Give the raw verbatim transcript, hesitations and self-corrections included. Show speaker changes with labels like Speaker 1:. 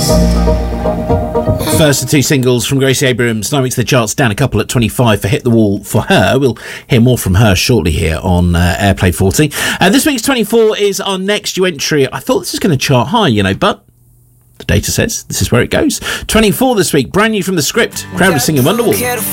Speaker 1: First of two singles from Gracie Abrams, nine weeks of the charts, down a couple at twenty-five for Hit the Wall for her. We'll hear more from her shortly here on uh, Airplay forty. Uh, this week's twenty-four is our next new entry. I thought this was going to chart high, you know, but the data says this is where it goes. twenty-four this week, brand new from The Script, Crowd singing Wonderwall.